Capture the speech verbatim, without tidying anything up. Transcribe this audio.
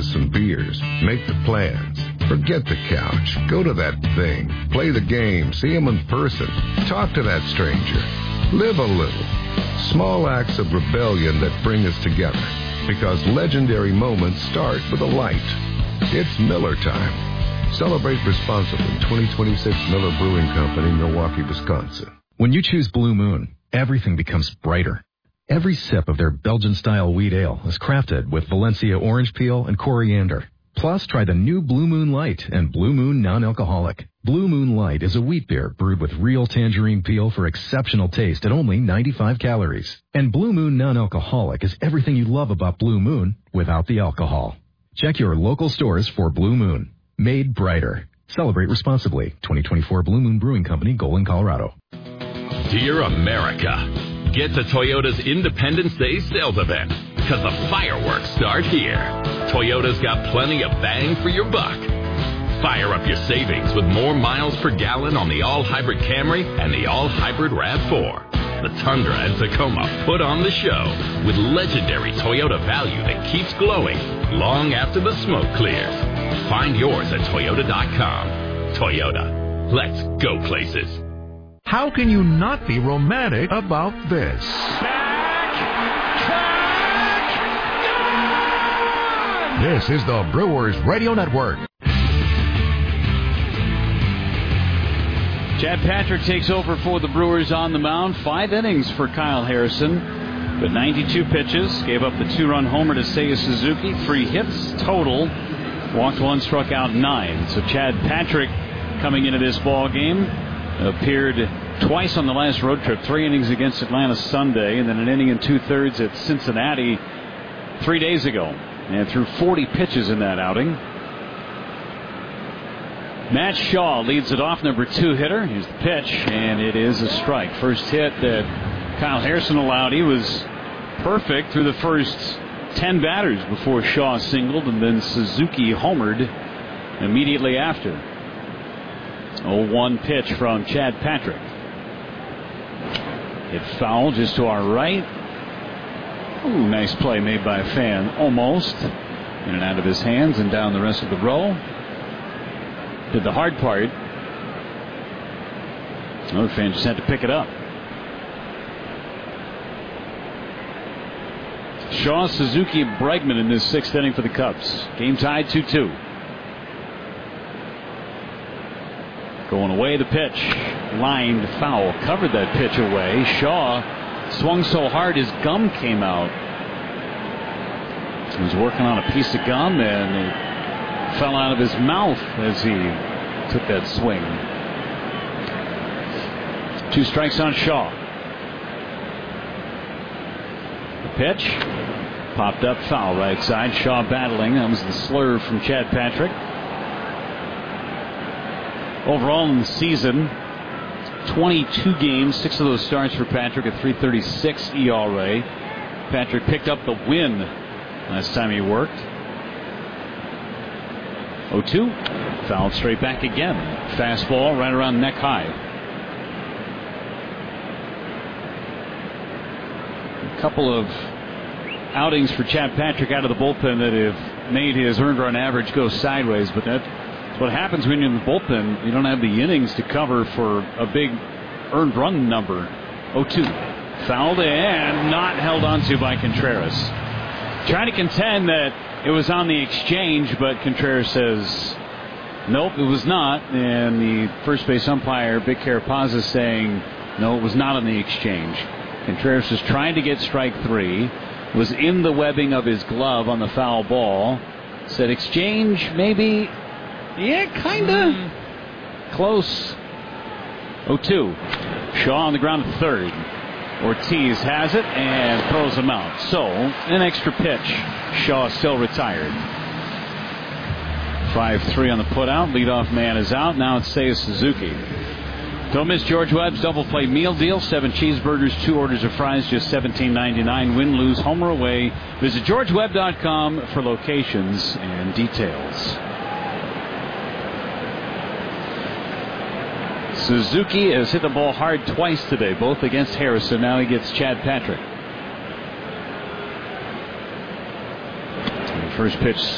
some beers, make the plans. Forget the couch. Go to that thing. Play the game. See him in person. Talk to that stranger. Live a little. Small acts of rebellion that bring us together. Because legendary moments start with a light. It's Miller time. Celebrate responsibly. twenty twenty-six Miller Brewing Company, Milwaukee, Wisconsin. When you choose Blue Moon, everything becomes brighter. Every sip of their Belgian-style wheat ale is crafted with Valencia orange peel and coriander. Plus, try the new Blue Moon Light and Blue Moon Non-Alcoholic. Blue Moon Light is a wheat beer brewed with real tangerine peel for exceptional taste at only ninety-five calories. And Blue Moon Non-Alcoholic is everything you love about Blue Moon without the alcohol. Check your local stores for Blue Moon. Made brighter. Celebrate responsibly. twenty twenty-four Blue Moon Brewing Company, Golden, Colorado. Dear America, get to Toyota's Independence Day sales event, because the fireworks start here. Toyota's got plenty of bang for your buck. Fire up your savings with more miles per gallon on the all-hybrid Camry and the all-hybrid RAV four. The Tundra and Tacoma put on the show with legendary Toyota value that keeps glowing long after the smoke clears. Find yours at Toyota dot com. Toyota. Let's go places. How can you not be romantic about this? Back, track, This is the Brewers Radio Network. Chad Patrick takes over for the Brewers on the mound. Five innings for Kyle Harrison, but ninety-two pitches. Gave up the two-run homer to Seiya Suzuki. Three hits total. Walked one, struck out nine. So Chad Patrick coming into this ball game appeared twice on the last road trip. Three innings against Atlanta Sunday, and then an inning and two-thirds at Cincinnati three days ago. And threw forty pitches in that outing. Matt Shaw leads it off, number two hitter. Here's the pitch, and it is a strike. First hit that Kyle Harrison allowed. He was perfect through the first ten batters before Shaw singled, and then Suzuki homered immediately after. oh one pitch from Chad Patrick. Hit foul just to our right. Ooh, nice play made by a fan. Almost. In and out of his hands and down the rest of the row. Did the hard part. Another fan just had to pick it up. Shaw, Suzuki, Bregman in this sixth inning for the Cubs. Game tied two two. Going away, the pitch. Lined foul. Covered that pitch away. Shaw swung so hard his gum came out. He was working on a piece of gum and it fell out of his mouth as he took that swing. Two strikes on Shaw. The pitch popped up foul right side. Shaw battling. That was the slur from Chad Patrick. Overall in the season, twenty-two games, six of those starts for Patrick at three thirty-six E R A. Patrick picked up the win last time he worked. oh two. Fouled straight back again. Fastball right around neck high. A couple of outings for Chad Patrick out of the bullpen that have made his earned run average go sideways, but that's what happens when you're in the bullpen. You don't have the innings to cover for a big earned run number. oh two. Fouled and not held onto by Contreras. Trying to contend that it was on the exchange, but Contreras says nope, it was not. And the first base umpire, Vic Carapazza, saying no, it was not on the exchange. Contreras was trying to get strike three, was in the webbing of his glove on the foul ball. Said exchange, maybe. Yeah, kind of. Mm. Close. oh two. Shaw on the ground at third. Ortiz has it and throws him out. So, an extra pitch. Shaw still retired. five three on the putout. Leadoff man is out. Now it's Seiya Suzuki. Don't miss George Webb's double play meal deal. Seven cheeseburgers, two orders of fries, just seventeen ninety-nine. Win, lose, home or away. Visit george webb dot com for locations and details. Suzuki has hit the ball hard twice today, both against Harrison. Now he gets Chad Patrick. First pitch